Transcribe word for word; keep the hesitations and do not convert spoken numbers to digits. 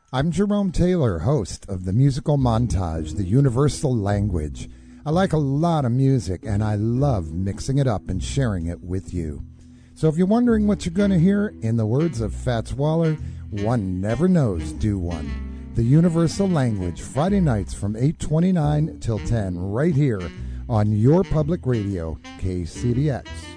I'm Jerome Taylor, host of the musical montage, The Universal Language. I like a lot of music, and I love mixing it up and sharing it with you. So if you're wondering what you're going to hear, in the words of Fats Waller, one never knows, do one. The Universal Language, Friday nights from eight twenty-nine till ten, right here on your public radio, K C D X.